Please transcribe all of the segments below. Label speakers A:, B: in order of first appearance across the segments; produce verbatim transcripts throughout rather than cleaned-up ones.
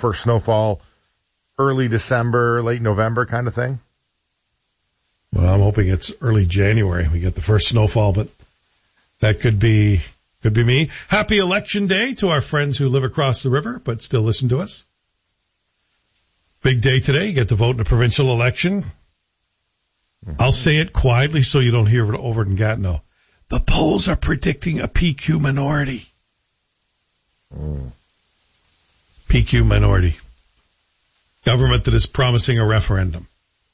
A: first snowfall early December, late November kind of thing?
B: Well, I'm hoping it's early January we get the first snowfall, but that could be could be me. Happy Election Day to our friends who live across the river but still listen to us. Big day today. You get to vote in a provincial election. Mm-hmm. I'll say it quietly so you don't hear it over in Gatineau. The polls are predicting a P Q minority. Mm. P Q minority. Government that is promising a referendum.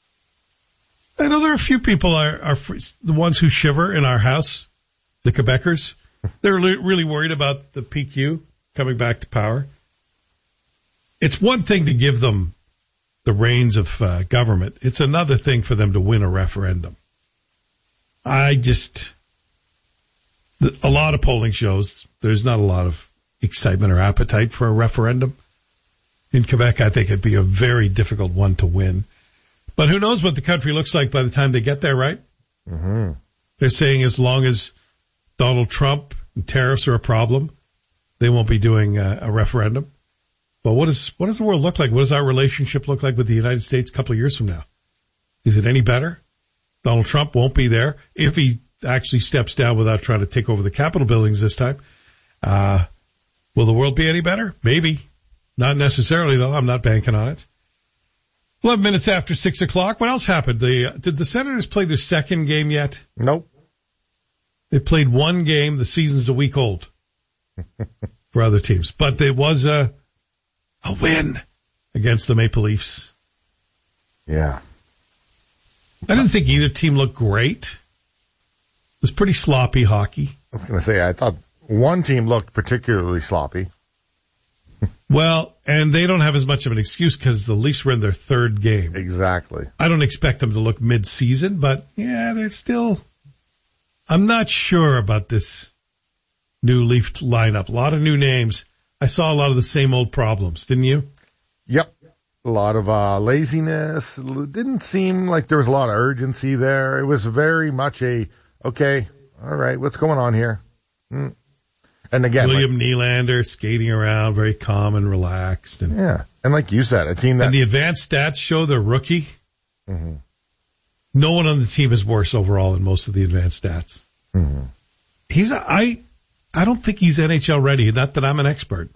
B: I know there are a few people, are, are the ones who shiver in our house, the Quebecers. They're really worried about the P Q coming back to power. It's one thing to give them the reins of uh, government. It's another thing for them to win a referendum. I just, a lot of polling shows there's not a lot of excitement or appetite for a referendum. In Quebec, I think it'd be a very difficult one to win. But who knows what the country looks like by the time they get there, right? Mm-hmm. They're saying as long as Donald Trump and tariffs are a problem, they won't be doing a, a referendum. But what is what does the world look like? What does our relationship look like with the United States a couple of years from now? Is it any better? Donald Trump won't be there if he actually steps down without trying to take over the Capitol buildings this time. Uh, will the world be any better? Maybe. Not necessarily, though. I'm not banking on it. Eleven minutes after six o'clock. What else happened? The, did the Senators play their second game yet?
A: Nope.
B: They played one game. The season's a week old for other teams. But there was a, a win against the Maple Leafs.
A: Yeah.
B: I didn't think either team looked great. It was pretty sloppy hockey.
A: I was going to say, I thought one team looked particularly sloppy.
B: Well, and they don't have as much of an excuse because the Leafs were in their third game.
A: Exactly.
B: I don't expect them to look mid-season, but yeah, they're still, I'm not sure about this new Leaf lineup. A lot of new names. I saw a lot of the same old problems, didn't you?
A: Yep. A lot of uh, laziness. It didn't seem like there was a lot of urgency there. It was very much a, okay, all right, what's going on here? Mm. And again,
B: William
A: like,
B: Nylander skating around, very calm and relaxed. And,
A: yeah, and like you said, a team that...
B: And the advanced stats show the rookie. Mm-hmm. No one on the team is worse overall in most of the advanced stats. Mm-hmm. He's a, I, I don't think he's N H L ready. Not that I'm an expert.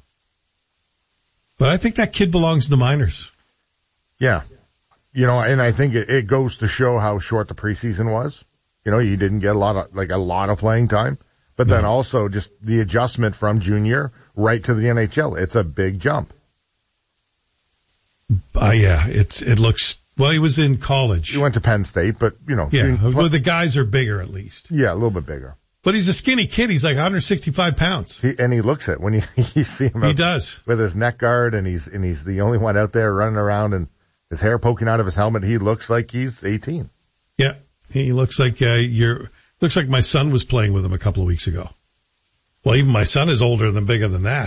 B: But I think that kid belongs in the minors.
A: Yeah. You know, and I think it, it goes to show how short the preseason was. You know, he didn't get a lot of, like a lot of playing time. But then also just the adjustment from junior right to the N H L. It's a big jump.
B: Uh, yeah, it's, it looks, well, he was in college.
A: He went to Penn State, but, you know.
B: Yeah, well, the guys are bigger at least.
A: Yeah, a little bit bigger.
B: But he's a skinny kid. He's like one hundred sixty-five pounds.
A: He, and he looks it when you, you see him.
B: He does.
A: With his neck guard, and he's, and he's the only one out there running around, and his hair poking out of his helmet. He looks like he's eighteen.
B: Yeah, he looks like, uh, you're, looks like my son was playing with him a couple of weeks ago. Well, even my son is older than bigger than that.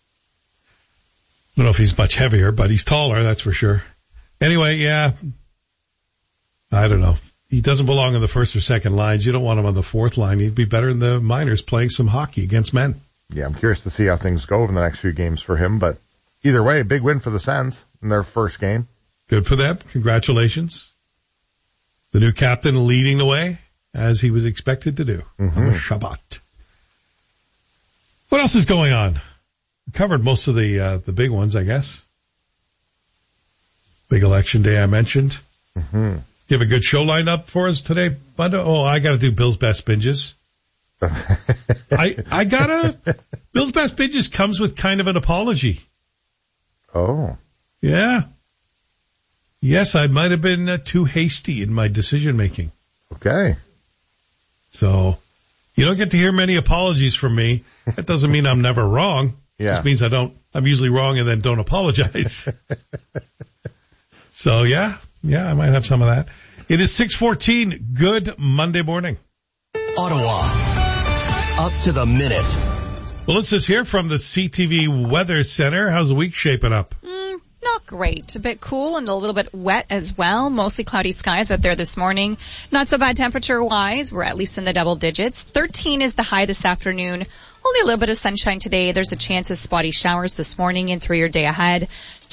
B: I don't know if he's much heavier, but he's taller, that's for sure. Anyway, yeah, I don't know. He doesn't belong in the first or second lines. You don't want him on the fourth line. He'd be better in the minors playing some hockey against men.
A: Yeah, I'm curious to see how things go over the next few games for him, but either way, a big win for the Sens in their first game.
B: Good for them. Congratulations. The new captain leading the way, as he was expected to do. Mm-hmm. Shabbat. What else is going on? We covered most of the uh, the big ones, I guess. Big election day I mentioned. Mm-hmm. You have a good show lined up for us today, Bunda? Oh, I got to do Bill's Best Binges. I I gotta. Bill's Best Binges comes with kind of an apology.
A: Oh.
B: Yeah. Yes, I might have been uh, too hasty in my decision making.
A: Okay.
B: So, you don't get to hear many apologies from me. That doesn't mean I'm never wrong.
A: Yeah.
B: It just means I don't, I'm usually wrong and then don't apologize. So yeah, yeah, I might have some of that. It is six fourteen. Good Monday morning.
C: Ottawa. Up to the minute.
B: Well, let's just hear from the C T V Weather Center. How's the week shaping up?
D: Mm, not great. A bit cool and a little bit wet as well. Mostly cloudy skies out there this morning. Not so bad temperature-wise. We're at least in the double digits. thirteen is the high this afternoon. Only a little bit of sunshine today. There's a chance of spotty showers this morning and through your day ahead.